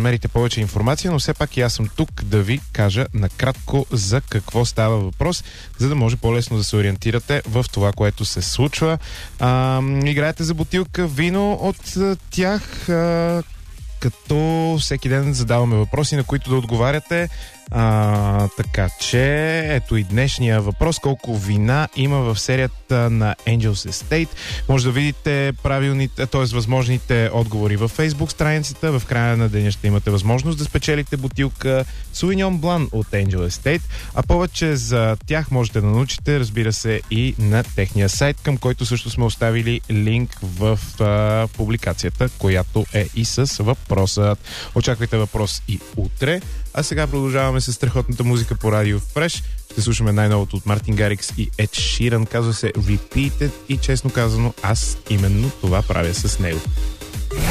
намерите повече информация, но все пак и аз съм тук да ви кажа накратко за какво става въпрос, за да може по-лесно да се ориентирате в това, което се случва. Играете за бутилка вино от тях, като всеки ден задаваме въпроси, на които да отговаряте. Така че, ето и днешния въпрос. Колко вина има в серията на Angels Estate? Може да видите правилните, т.е. възможните отговори във Facebook страницата. В края на деня ще имате възможност да спечелите бутилка Sauvignon Blanc от Angels Estate. А повече за тях можете да научите, разбира се, и на техния сайт, към който също сме оставили линк в публикацията, която е и с въпросът. Очаквайте въпрос и утре. А сега продължаваме с страхотната музика по Радио Фреш. Ще слушаме най-новото от Мартин Гарикс и Ед Ширан. Казва се Repeated и честно казано, аз именно това правя с него.